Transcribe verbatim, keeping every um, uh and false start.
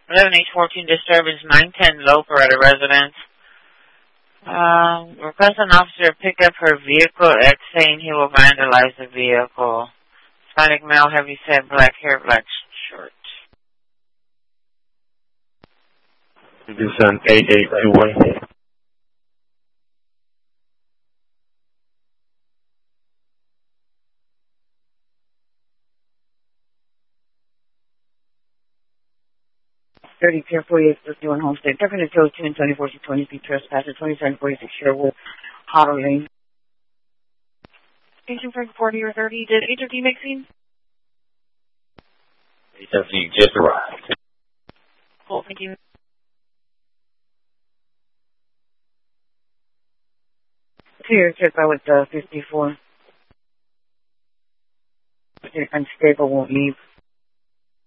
eleven H fourteen disturbance, nine ten Loper at a residence. Um, request an officer to pick up her vehicle X saying he will vandalize the vehicle. Hispanic male, heavy set, black hair, black shirt. This is an eight eight two one. thirty, Pier forty-eight, fifty-one, Homestead. Definitely Code two and twenty-four to twenty-three, trespasser, twenty-seven forty-six, Sherwood, Hollow Lane. Agent Frank forty or thirty, did Agent D make scene? Agent D just arrived. Cool, thank you. Here, check out with uh, fifty-four. Unstable, won't leave.